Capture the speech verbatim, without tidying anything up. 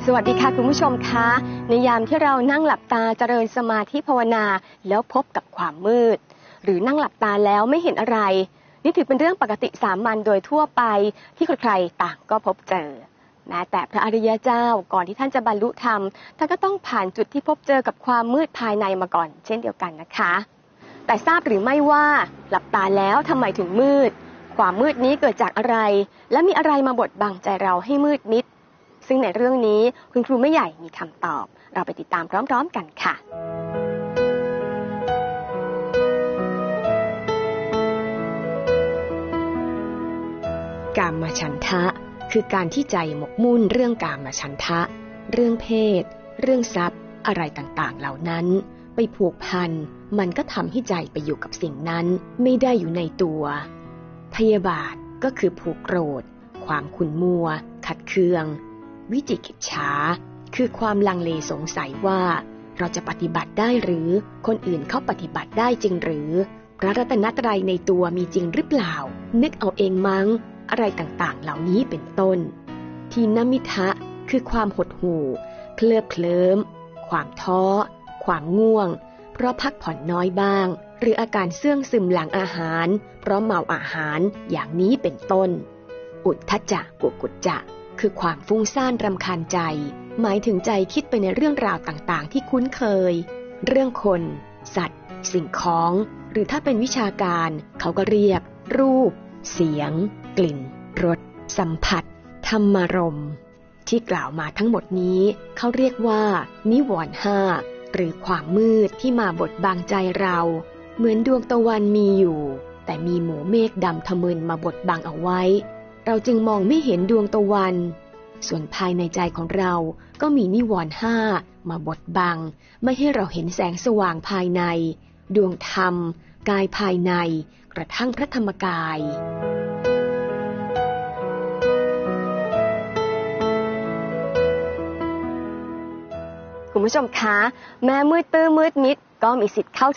สวัสดีค่ะคุณผู้ชมคะในยามที่เรานั่งหลับตาเจริญสมาธิภาวนาแล้วพบกับความมืดหรือนั่งหลับตาแล้วไม่เห็นอะไรนี่ถือเป็นเรื่องปกติสามัญโดยทั่วไปที่ใครๆต่างก็พบเจอแม้แต่พระอริยเจ้าก่อนที่ท่านจะบรรลุธรรมท่านก็ต้องผ่านจุดที่พบเจอกับความมืดภายในมาก่อนเช่นเดียวกันนะคะแต่ทราบหรือไม่ว่าหลับตาแล้วทำไมถึงมืดความมืดนี้เกิดจากอะไรและมีอะไรมาบดบังใจเราให้มืดมิดซึ่งในเรื่องนี้คุณครูไม่ใหญ่มีคำตอบเราไปติดตามพร้อมๆกันค่ะกามฉันทะคือการที่ใจหมกมุ่นเรื่องกามฉันทะเรื่องเพศเรื่องทรัพย์อะไรต่างๆเหล่านั้นไปผูกพันมันก็ทำให้ใจไปอยู่กับสิ่งนั้นไม่ได้อยู่ในตัวพยาบาทก็คือผูกโกรธความขุ่นมัวขัดเคืองวิจิกิจฉาคือความลังเลสงสัยว่าเราจะปฏิบัติได้หรือคนอื่นเขาปฏิบัติได้จริงหรือพระรัตนตรัยในตัวมีจริงหรือเปล่านึกเอาเองมั้งอะไรต่างๆเหล่านี้เป็นต้นทีนมิทะคือความหดหู่เคลิบเคลิ้มความท้อความง่วงเพราะพักผ่อนน้อยบ้างหรืออาการเสื่องซึมหลังอาหารเพราะเมาอาหารอย่างนี้เป็นต้นอุทธัจจะกุกุจจะคือความฟุ้งซ่านรำคาญใจหมายถึงใจคิดไปในเรื่องราวต่างๆที่คุ้นเคยเรื่องคนสัตว์สิ่งของหรือถ้าเป็นวิชาการเขาก็เรียกรูปเสียงกลิ่นรสสัมผัสธรรมารมณ์ที่กล่าวมาทั้งหมดนี้เขาเรียกว่านิวรณ์ห้าหรือความมืดที่มาบดบังใจเราเหมือนดวงตะวันมีอยู่แต่มีหมู่เมฆดำทะมึนมาบดบังเอาไว้เราจึงมองไม่เห็นดวงตะวันส่วนภายในใจของเราก็มีนิวรณ์ห้ามาบดบังไม่ให้เราเห็นแสงสว่างภายในดวงธรรมกายภายในกระทั่งพระธรรมกายคุณผู้ชมคะแม้มืดตื้อมืดมิดก็มีสิทธิ์เข้า